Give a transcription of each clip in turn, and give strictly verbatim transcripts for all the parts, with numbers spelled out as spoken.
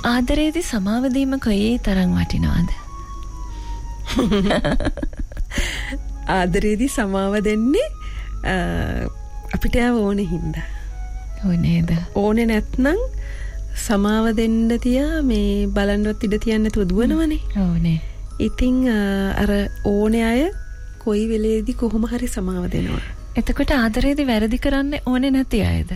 ආදරේදී සමාව දීම කොයි තරම් වටිනවද? ආදරේදී සමාව දෙන්නේ අපිට ඕනේ හින්දා. ඕනේද? ඕනේ නැත්නම් සමාව දෙන්න තියා මේ බලන්නවත් ඉඩ තියන්න නැතුව දුවනවනේ. ඕනේ. ඉතින් අර ඕනේ අය කොයි වෙලේදී කොහොම හරි සමාව දෙනවා. එතකොට ආදරේදී වැරදි කරන්න ඕනේ නැති අයද?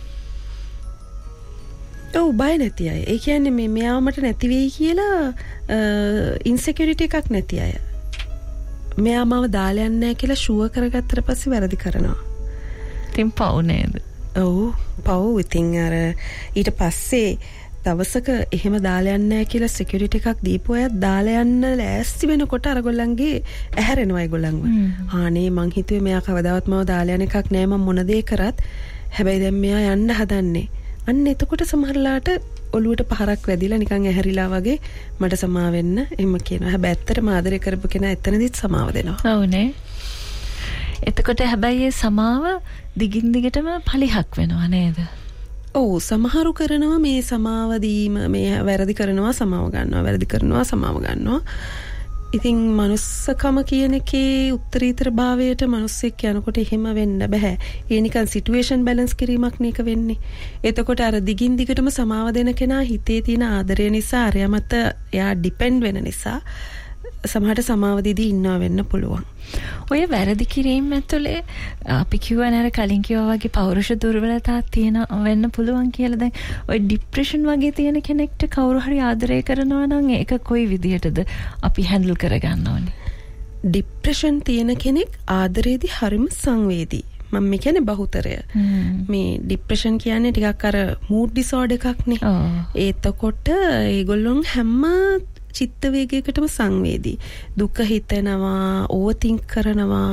ඔව් බය නැති අය. ඒ කියන්නේ මේ මෙයාව මට නැති වෙයි කියලා ඉන්සෙකියුරිටි එකක් නැති අය. මෙයා මාව දාලා යන්නේ නැහැ කියලා ෂුවර් කරගත්තට පස්සේ වැරදි කරනවා. ඉතින් පව් නේද? ඔව් පව්. ඉතින් අර ඊට පස්සේ දවසක එහෙම දාලා යන්නේ නැහැ කියලා සිකියුරිටි එකක් දීපු අය දාලා යන්න ලෑස්ති වෙනකොට අරගොල්ලන්ගේ ඇහැරෙනවා ඒගොල්ලන්ව. ආනේ මං හිතුවේ මෙයා කවදාවත් මාව දාලා යන එකක් නෑ මම මොන දේ කරත්. හැබැයි දැන් මෙයා යන්න හදන්නේ. අන්න එතකොට සමහරලාට ඔළුවට පහරක් වැදිලා නිකන් ඇහැරිලා වගේ මට සමාව වෙන්න එහෙම කියනවා. හැබැයි ඇත්තටම ආදරය කරපු කෙනා එතනදිත් සමාව දෙනවා. ඔව්නේ. එතකොට හැබැයි ඒ සමාව දිගින් දිගටම පලිහක් වෙනවා නේද? ඔව් සමහරු කරනවා මේ සමාව දීම මේ වැරදි කරනවා සමාව ගන්නවා වැරදි කරනවා සමාව ගන්නවා. ඉතින් මනුස්සකම කියන එකේ උත්තරීතර භාවයට මිනිස්සෙක් යනකොට එහෙම වෙන්න බෑ. ඒ නිකන් සිටුේෂන් බැලන්ස් කිරීමක් නේක වෙන්නේ. එතකොට අර දිගින් දිගටම සමාව දෙන කෙනා හිතේ තියෙන ආදරය නිසා අරයා මත එයා ඩිපෙන්ඩ් වෙන නිසා සමහරට සමාව දීදී ඉන්නවා වෙන්න පුළුවන්. ඔය වැරදි කිරීම ඇතුලේ අපි කිව්වා නේද කලින් කිව්වා වගේ පෞරුෂ දුර්වලතා තියෙන වෙන්න පුළුවන් කියලා. දැන් ඔය ડિප්‍රෙෂන් වගේ තියෙන කෙනෙක්ට කවුරු හරි ආදරය කරනවා නම් ඒක කොයි විදියටද අපි හැන්ඩල් කරගන්න ඕනේ? ડિප්‍රෙෂන් තියෙන කෙනෙක් ආදරේදී හරිම සංවේදී. මම මේ කියන්නේ බහුතරය. මේ ડિප්‍රෙෂන් කියන්නේ ටිකක් අර මූඩ් ඩිසෝඩර් එකක් නේ. ඒතකොට ඒගොල්ලොන් හැම චිත්ත වේගයකටම සංවේදී. දුක හිතෙනවා, ඕවර්තින්ක් කරනවා,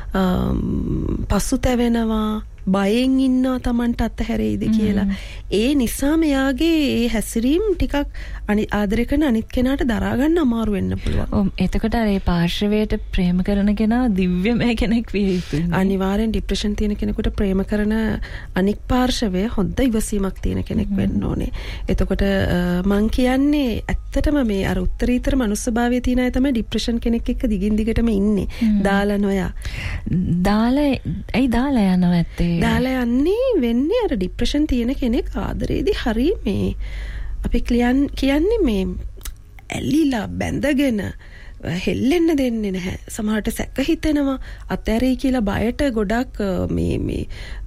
පසුතැවෙනවා, බයෙන් ඉන්නවා Tamanට අතහැරෙයිද කියලා. ඒ නිසා මෙයාගේ ඒ හැසිරීම් ටිකක් ආදරය කරන අනිත් කෙනාට දරා ගන්න අමාරු වෙන්න පුළුවන්. ඔව් එතකොට අර ඒ පාර්ශවයට ප්‍රේම කරන කෙනා දිව්‍යමය කෙනෙක් විය යුතුයි. අනිවාර්යෙන් ડિප්‍රෙෂන් තියෙන කෙනෙකුට ප්‍රේම කරන අනික් පාර්ශවය හොඳ ඉවසීමක් තියෙන කෙනෙක් වෙන්න ඕනේ. එතකොට මං කියන්නේ ඇත්තටම මේ අර උත්තරීතර මනුස්සභාවයේ තියෙන අය තමයි ડિප්‍රෙෂන් කෙනෙක් එක්ක දිගින් දිගටම ඉන්නේ. දාලා නොයා. දාලා ඇයි දාලා යනවා ඇත්තේ? දාලා යන්නේ වෙන්නේ අර ડિප්‍රෙෂන් තියෙන කෙනෙක් ආදරේදී හරි මේ අපි කියන්නේ මේ ඇලිලා බැඳගෙන හෙල්ලෙන්න දෙන්නේ නැහැ. සමහරට සැක හිතෙනවා අතෑරෙයි කියලා බයට ගොඩක් මේ මේ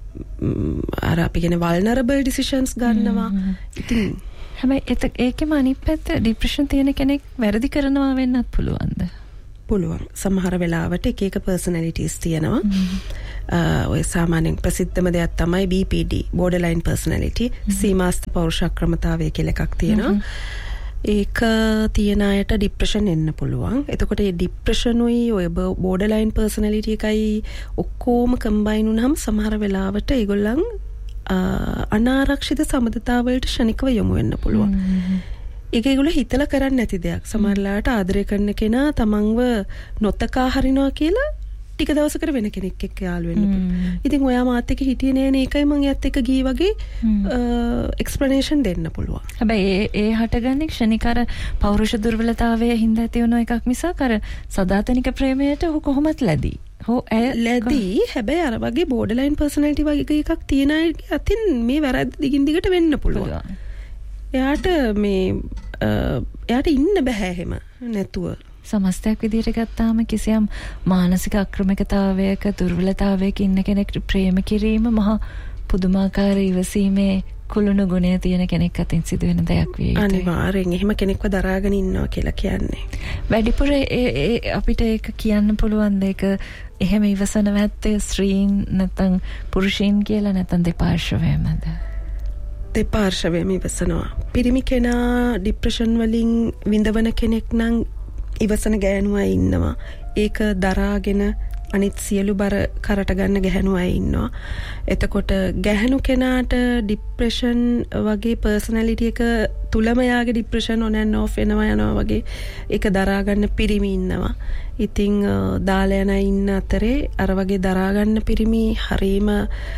අර අපි කියන වල්නරබල් ඩිසිෂන්ස් ගන්නවා. ඉතින් හැබැයි ඒකෙම අනිත් පැත්ත ඩිප්‍රෙෂන් තියෙන කෙනෙක් වැරදි කරනවා වෙන්නත් පුළුවන්ද? පුළුවන්. සමහර වෙලාවට එක එක පර්සනැලිටිස් තියෙනවා. ඔය සාමාන්‍යයෙන් ප්‍රසිද්ධම දෙයක් තමයි බී පී ඩී borderline personality සීමාස්ථ පෞරුෂාක්‍රමතාවය කියලා එකක් තියෙනවා. ඒක තියෙන අයට ડિප්‍රෙෂන් එන්න පුළුවන්. එතකොට මේ ડિප්‍රෙෂන් උයි ඔය borderline personality එකයි ඔක්කොම කම්බයින් වුනහම සමහර වෙලාවට ඒගොල්ලන් අනාරක්ෂිත සම්බන්ධතාවලට ශනිකව යොමු වෙන්න පුළුවන්. ඒක ඒගොල්ලෝ හිතලා කරන්නේ නැති දෙයක්. සමහරලාට ආදරය කරන කෙනා තමන්ව නොතකා හරිනවා කියලා ටික දවසකට වෙන කෙනෙක් එක්ක යාළු වෙන්න පුළුවන්. ඉතින් ඔයා මාත් එක්ක හිටියේ නෑනේ ඒකයි මං එයත් එක්ක ගියේ වගේ එක්ස්ප්ලනේෂන් දෙන්න පුළුවන්. හැබැයි ඒ ඒ හටගන්නේ ක්ෂණික අර පෞරුෂ දුර්වලතාවයේ හින්දා තියෙන එකක් මිසක් අර සදාතනික ප්‍රේමයට ඔහු කොහොමත් ලැබී. හෝ ලැබී. හැබැයි අර වගේ borderline personality වගේ එකක් තියෙන අය අතින් මේ වැරද්ද දිගින් දිගට වෙන්න පුළුවන්. එයාට මේ එයාට ඉන්න බෑ එහෙම නැතුව. සමස්තයක් විදිහට ගත්තාම කිසියම් මානසික අක්‍රමිකතාවයක දුර්වලතාවයක ඉන්න කෙනෙක්ට ප්‍රේම කිරීම මහා පුදුමාකාර ඉවසීමේ කුළුණු ගුණය තියෙන කෙනෙක් අතින් සිදුවෙන දෙයක් විය යුතුයි. අනිවාර්යෙන් එහෙම කෙනෙක්ව දරාගෙන ඉන්නවා කියලා කියන්නේ. වැඩිපුර අපිට ඒක කියන්න පුළුවන් දෙයක එහෙම ඉවසන වැත්තේ ස්ත්‍රීන් නැත්නම් පුරුෂයින් කියලා නැත්නම් දෙපාර්ශවයමද? දෙපාර්ශවයම ඉවසනවා. පිරිමි කෙනා ડિප්‍රෙෂන් වලින් විඳවන කෙනෙක් නම් ඉවසන ගෑනු අය ඉන්නවා. ඒක දරාගෙන අනිත් සියලු බර කරට ගන්න ගැහැණු අය ඉන්නවා. එතකොට ගැහැණු කෙනාට ડિප්‍රෙෂන් වගේ පර්සනැලිටි එක තුලම යාගේ ડિප්‍රෙෂන් on and off වෙනවා යනවා වගේ ඒක දරා ගන්න පිරිමි ඉන්නවා. ඉතින් දාලා යන ඉන්න අතරේ අර වගේ දරා ගන්න පිරිමි හරීම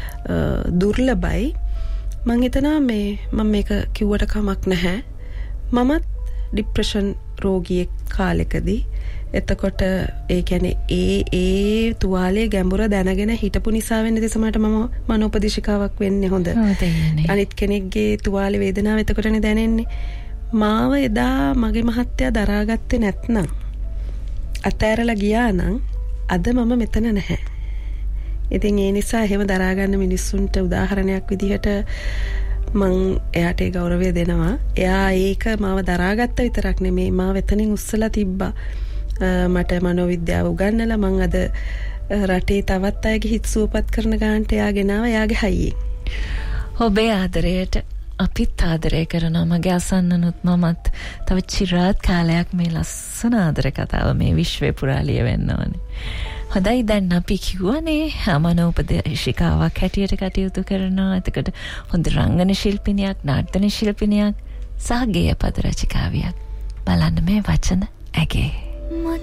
දුර්ලභයි. මම හිතනවා මේ මම මේක කිව්වට කමක් නැහැ. මමත් ડિප්‍රෙෂන් රෝගියෙක් කාලෙකදී එතකොට ඒ කියන්නේ ඒ ඒ තුවාලයේ ගැඹුර දැනගෙන හිටපු නිසා වෙන්නේ සමහරට මම මනෝපදේශිකාවක් වෙන්නේ හොඳ. අනිත් කෙනෙක්ගේ තුවාලේ වේදනාව එතකොටනේ දැනෙන්නේ. මාව එදා මගේ මහත්තයා දරාගත්තේ නැත්නම් අතෑරලා ගියා නම් අද මම මෙතන නැහැ. ඉතින් ඒ නිසා එහෙම දරාගන්න මිනිස්සුන්ට උදාහරණයක් විදිහට මං එයාට ඒ ගෞරවය දෙනවා. එයා ඒක මාව දරාගත්ත විතරක් නෙමෙයි මාව එතනින් උස්සලා තිබ්බා. මට මනෝවිද්‍යාව උගන්වලා මං අද රටේ තවත් අයගේ හිත සුවපත් කරන ගානට එයා ගෙනාව එයාගේ හයියෙන්. ඔබේ ආදරයට අපිත් ආදරය කරනවා. මගේ අසන්නනුත් මමත් තව චිරාත් කාලයක් මේ ලස්සන ආදර කතාව මේ විශ්වය පුරා ලියවෙන්න ඕනේ. හොඳයි දැන් අපි කිව්වනේ මනෝපදේශිකාවක් හැටියට කටයුතු කරනවා. එතකොට හොඳ රංගන ශිල්පිනියක්, නාට්‍ය ශිල්පිනියක් සහ ගේය පද රචිකාවියක්. බලන්න මේ වචන ඇගේ.